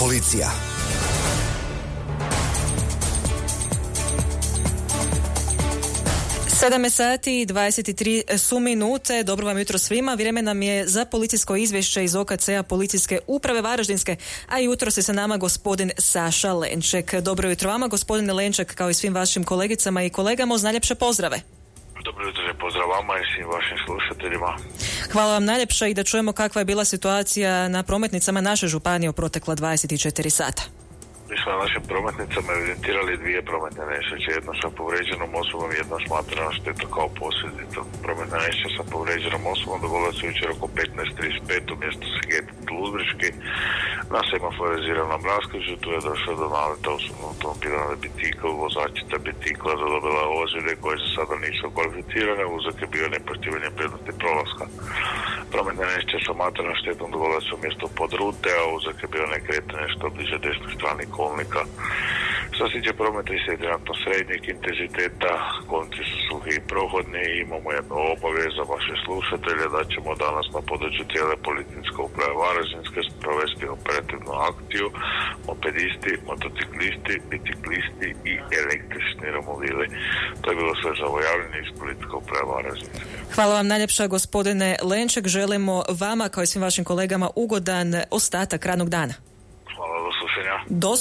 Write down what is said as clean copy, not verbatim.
policija. Sedam sati i 23 su minute. Dobro vam jutro svima. Vrijeme nam je za policijsko izvješće iz OKC-a Policijske uprave Varaždinske, a jutros je sa nama gospodin Saša Lenček. Dobro jutro vama, gospodine Lenček, kao i svim vašim kolegicama i kolegama, uz najljepše pozdrave. Dobro jutro, pozdrav vama i svim vašim slušateljima. Hvala vam najljepša i da čujemo kakva je bila situacija na prometnicama naše županije u protekla 24 sata. Mi smo na našim prometnicama evidentirali dvije prometne nesreće, jedno sa povrijeđenom osobom, jedno smatrana šteta kao posljedica. Prometna nesreća sa povrijeđenom osobom dogodila se jučer oko 15:35 u mjestu Siget Ludbreški na semaforiziranom raskrižju. Tu je došlo do naleta osobnog automobila na bicikl. Vozačica bicikla zadobila ozljede koje se sada nisu kvalificirane. Uzrok je bio nepoštivanje prednosti prolaska. Prometna nesreća sa materijalnom štetom dogodila se u mjestu Podrute, a uzrok je bio nekretanje što bliže desnoj strani kolnika. Što se tiče prometa i srednjatno srednjeg intenziteta, kolnici su suhi i prohodni i imamo jednu obavijest za vaše slušatelje da ćemo danas na području cijele policijske uprave Varaždinske provesti operativnu akciju mopedisti, motociklisti, biciklisti i električni romobili. To je bilo sve za ovo javljanje iz policijske uprave Varaždinske. Hvala vam najljepša, gospodine Lenček. Želimo vama kao i svim vašim kolegama ugodan ostatak radnog dana. Hvala, do slušanja.